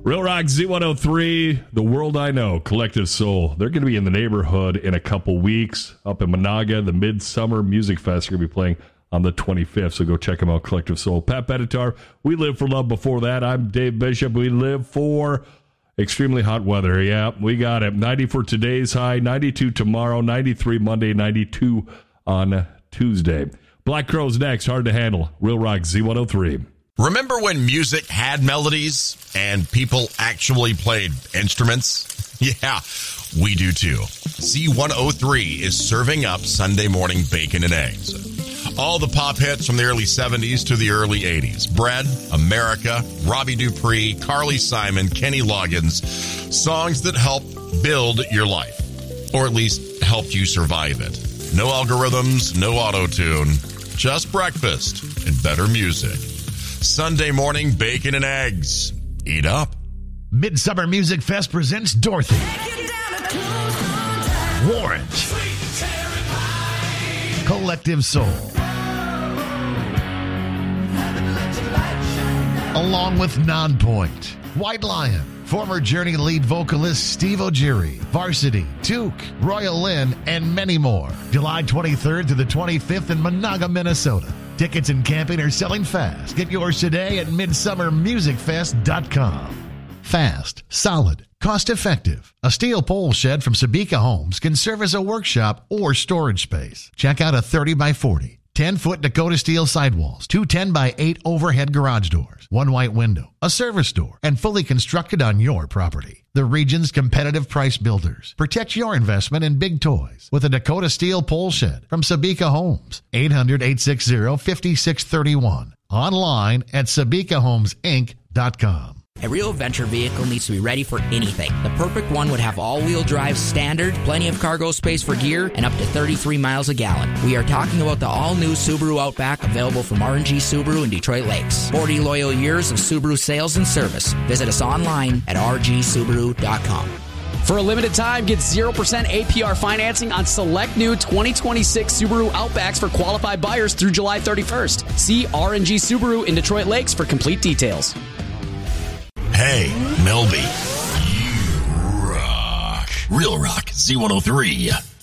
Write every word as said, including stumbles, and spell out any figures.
Real Rock Z one oh three, The World I Know, Collective Soul. They're going to be in the neighborhood in a couple weeks up in Monaga. The Midsummer Music Fest are going to be playing on the twenty-fifth, so go check them out, Collective Soul. Pat Benatar, We Live for Love before that. I'm Dave Bishop. We live for extremely hot weather. Yeah, we got it. ninety for today's high, ninety-two tomorrow, ninety-three Monday, ninety-two on Tuesday. Black Crowes next, Hard to Handle. Real Rock Z one oh three. Remember when music had melodies and people actually played instruments? Yeah, we do too. Z one oh three is serving up Sunday morning bacon and eggs. All the pop hits from the early seventies to the early eighties. Bread, America, Robbie Dupree, Carly Simon, Kenny Loggins. Songs that help build your life, or at least helped you survive it. No algorithms, no auto-tune, just breakfast and better music. Sunday morning bacon and eggs. Eat up. Midsummer Music Fest presents Dorothy, Warrant, Collective Soul, along with Nonpoint, White Lion, former Journey lead vocalist Steve O'Geary, Varsity, Duke, Royal Lynn, and many more. July twenty-third to the twenty-fifth in Monaga, Minnesota. Tickets and camping are selling fast. Get yours today at midsummer music fest dot com. Fast, solid, cost-effective. A steel pole shed from Sabika Homes can serve as a workshop or storage space. Check out a thirty by forty, ten-foot Dakota steel sidewalls, two ten by eight overhead garage doors, one white window, a service door, and fully constructed on your property. The region's competitive price builders. Protect your investment in big toys with a Dakota steel pole shed from Sabika Homes. eight hundred, eight six zero, five six three one. Online at sabika homes inc dot com. A real adventure vehicle needs to be ready for anything. The perfect one would have all-wheel drive standard, plenty of cargo space for gear, and up to thirty-three miles a gallon. We are talking about the all-new Subaru Outback, available from R and G Subaru in Detroit Lakes. forty loyal years of Subaru sales and service. Visit us online at r g subaru dot com. For a limited time, get zero percent A P R financing on select new twenty twenty-six Subaru Outbacks for qualified buyers through July thirty-first. See R and G Subaru in Detroit Lakes for complete details. Hey, Melby. You rock. Real Rock Z one oh three.